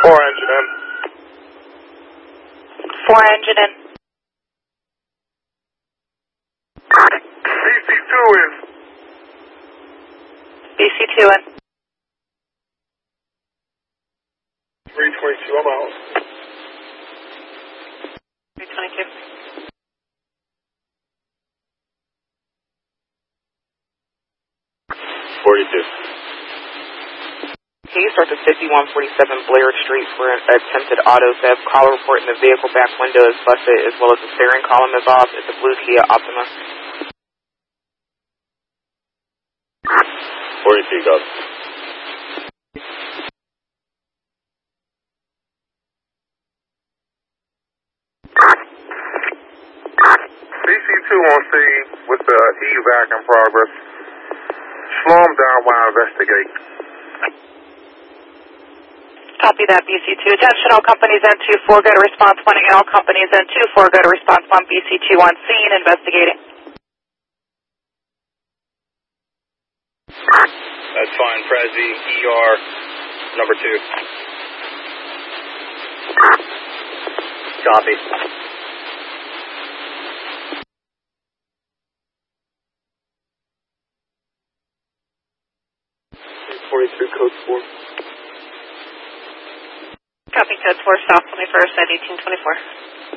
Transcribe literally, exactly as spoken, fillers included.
Four engine in. Four engine in. B C two in. B C two in. three twenty-two, I'm out. three twenty-two. forty-two. Can you start to fifty-one forty-seven Blair Street for an attempted auto theft? Caller report in the vehicle back window is busted, as well as the steering column is off. It's a blue Kia Optima. forty-two, go. B C two on scene with the evac in progress. Slow them down while I investigate. Copy that, B C two. Attention all companies N two four, go to response one, and all companies N two four, go to response one, B C two on scene, investigating. That's fine, Prezi, E R, number two. Copy. forty-three, code four. Copy code four, south twenty-first at eighteen twenty-four.